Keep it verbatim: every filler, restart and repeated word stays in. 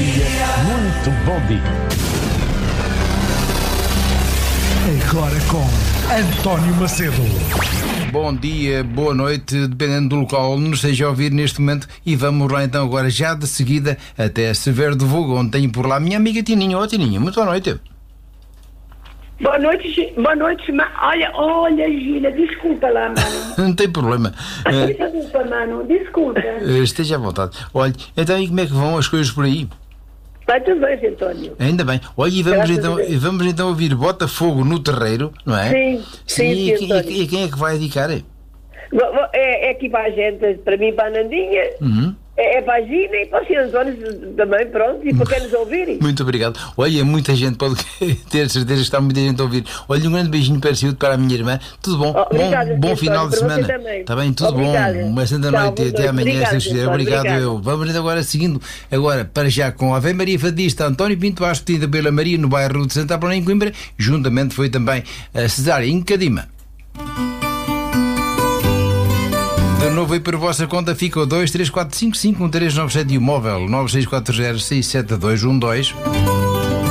dia, muito bom dia. Agora com António Macedo. Bom dia, boa noite, dependendo do local onde nos esteja a ouvir neste momento. E vamos lá então agora já de seguida até Severo do Vogo, onde tenho por lá a minha amiga Tininha. Ó Tininha, muito boa noite. Boa noite, Gi- boa noite, ma... olha, olha, Gina, desculpa lá, mano. Não tem problema. Eh, Desculpa, mano, desculpa. eh, esteja à vontade. Olha, então e como é que vão as coisas por aí? Vai tudo bem, Antônio. Ainda bem. Olha, e vamos, Graças então, a Deus. vamos então ouvir Botafogo no Terreiro, não é? Sim, sim, e, sim, e- António. e quem é que vai dedicar? Vo- vo- É, é aqui para a gente, para mim, para a Nandinha, Uhum. é, é para a Gina e para o senhor Antônio também, pronto, e para quem nos ouvirem. Muito obrigado. Olha, muita gente pode ter certeza que está muita gente a ouvir. Olha, um grande beijinho para si, para a minha irmã. Tudo bom? Oh, obrigada, bom bom António, final de para você semana. também. Está bem? Tudo Obrigada. bom? Uma santa Tchau, noite. boa Até noite. amanhã, se Obrigada, Deus quiser. António, Obrigado, obrigada. eu. Vamos agora seguindo. Agora, para já, com a Ave Maria Fadista, António Pinto Bastos, petida pela Maria, no bairro de Santa Apolónia, em Coimbra. Juntamente foi também a Cesária, em Cadima. De novo aí para a vossa conta fica o dois três quatro cinco cinco um três nove sete e o móvel nove seis quatro zero seis sete dois um dois.